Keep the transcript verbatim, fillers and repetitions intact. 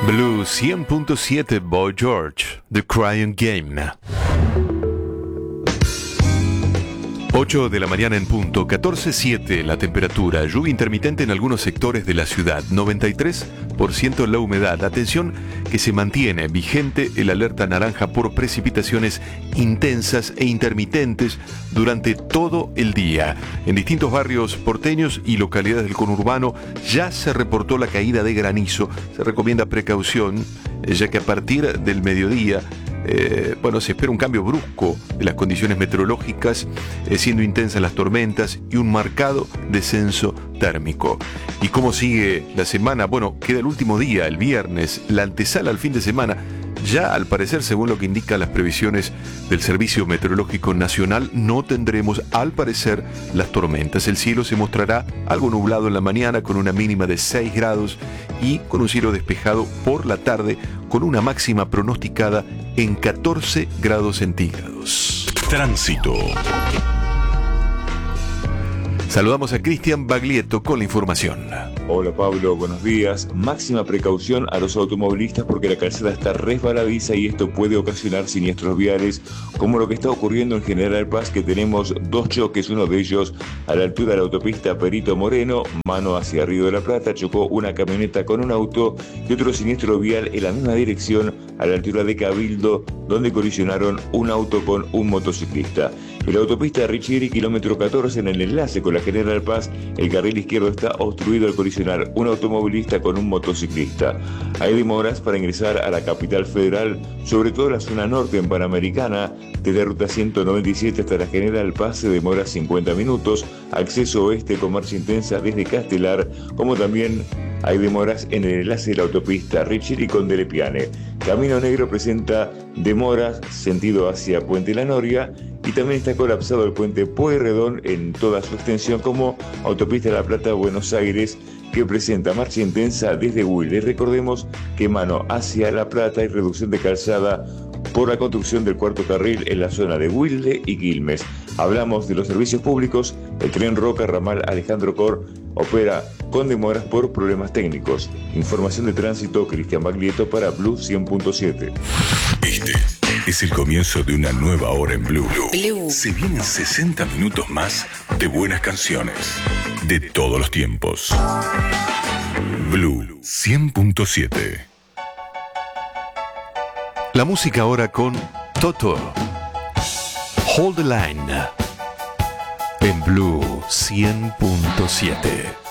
Blue cien punto siete, Boy George, The Crying Game. ocho de la mañana en punto, catorce punto siete la temperatura, lluvia intermitente en algunos sectores de la ciudad, noventa y tres por ciento la humedad. Atención que se mantiene vigente el alerta naranja por precipitaciones intensas e intermitentes durante todo el día. En distintos barrios porteños y localidades del conurbano ya se reportó la caída de granizo. Se recomienda precaución, ya que a partir del mediodía Eh, bueno, se espera un cambio brusco de las condiciones meteorológicas, eh, siendo intensas las tormentas y un marcado descenso térmico. ¿Y cómo sigue la semana? Bueno, queda el último día, el viernes, la antesala al fin de semana. Ya, al parecer, según lo que indican las previsiones del Servicio Meteorológico Nacional, no tendremos, al parecer, las tormentas. El cielo se mostrará algo nublado en la mañana, con una mínima de seis grados y con un cielo despejado por la tarde, con una máxima pronosticada en catorce grados centígrados. Tránsito. Saludamos a Cristian Baglietto con la información. Hola Pablo, buenos días. Máxima precaución a los automovilistas porque la calzada está resbaladiza y esto puede ocasionar siniestros viales, como lo que está ocurriendo en General Paz, que tenemos dos choques, uno de ellos a la altura de la autopista Perito Moreno, mano hacia Río de la Plata, chocó una camioneta con un auto, y otro siniestro vial en la misma dirección a la altura de Cabildo, donde colisionaron un auto con un motociclista. En la autopista Richieri, kilómetro catorce, en el enlace con la General Paz, el carril izquierdo está obstruido al colisionar un automovilista con un motociclista. Hay demoras para ingresar a la capital federal, sobre todo en la zona norte en Panamericana. Desde ruta ciento noventa y siete hasta la General Paz se demora cincuenta minutos. Acceso oeste con marcha intensa desde Castelar, como también hay demoras en el enlace de la autopista Richieri con Delepiane. Camino Negro presenta demoras sentido hacia Puente La Noria, y también está colapsado el puente Pueyrredón en toda su extensión, como autopista La Plata Buenos Aires, que presenta marcha intensa desde Wilde. Recordemos que mano hacia La Plata hay reducción de calzada por la construcción del cuarto carril en la zona de Wilde y Quilmes. Hablamos de los servicios públicos. El tren Roca ramal Alejandro Cor opera con demoras por problemas técnicos. Información de tránsito, Cristian Baglietto para Blue cien punto siete. Este es el comienzo de una nueva hora en Blue. Blue. Se vienen sesenta minutos más de buenas canciones de todos los tiempos. Blue cien punto siete. La música ahora con Toto. Hold the Line. En Blue cien punto siete.